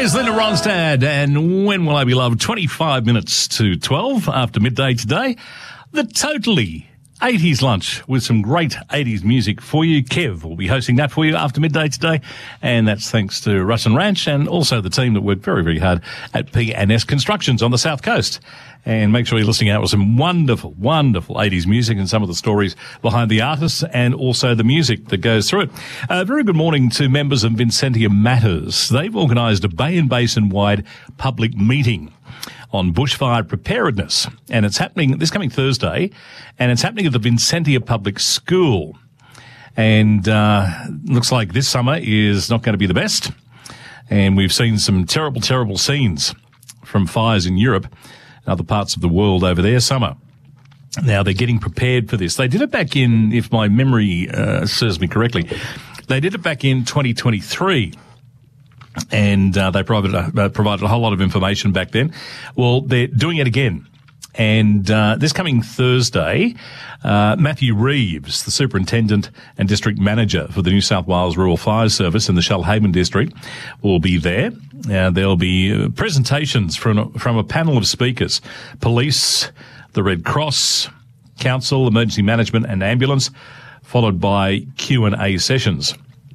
is Linda Ronstadt, and When Will I Be Loved? 25 minutes to 12 after midday today. The Totally 80s lunch with some great 80s music for you. Kev will be hosting that for you after midday today, and that's thanks to Russ and Ranch and also the team that worked very, very hard at P&S Constructions on the South Coast. And make sure you're listening out with some wonderful, wonderful 80s music and some of the stories behind the artists and also the music that goes through it. Very good morning to members of Vincentia Matters. They've organised a Bay and Basin-wide public meeting on bushfire preparedness, and it's happening this coming Thursday, and it's happening at the Vincentia Public School. And looks like this summer is not going to be the best, and we've seen some terrible, terrible scenes from fires in Europe and other parts of the world over their summer. Now, they're getting prepared for this. They did it back in, if my memory serves me correctly, they did it back in 2023. And they provided a whole lot of information back then. Well, they're doing it again. And this coming Thursday, Matthew Reeves, the Superintendent and District Manager for the New South Wales Rural Fire Service in the Shoalhaven District, will be there. There'll be presentations from a panel of speakers: police, the Red Cross, council, emergency management and ambulance, followed by Q&A sessions.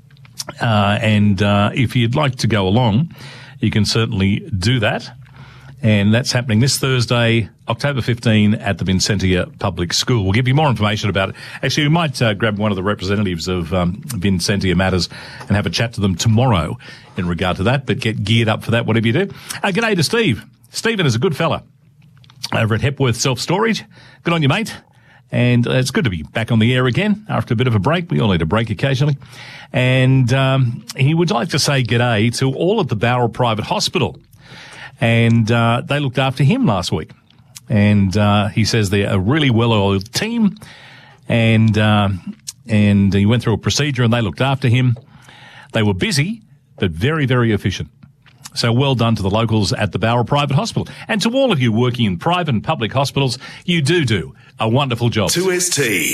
And if you'd like to go along, you can certainly do that. And that's happening this Thursday, October 15, at the Vincentia Public School. We'll give you more information about it. Actually, we might grab one of the representatives of Vincentia Matters and have a chat to them tomorrow in regard to that. But get geared up for that, whatever you do. G'day to Steve. Stephen is a good fella over at Hepworth Self-Storage. Good on you, mate. And it's good to be back on the air again after a bit of a break. We all need a break occasionally. And he would like to say g'day to all at the Bowral Private Hospital. And they looked after him last week. And he says they're a really well-oiled team. And he went through a procedure and they looked after him. They were busy, but very, very efficient. So well done to the locals at the Bowral Private Hospital. And to all of you working in private and public hospitals, you do a wonderful job. 2ST.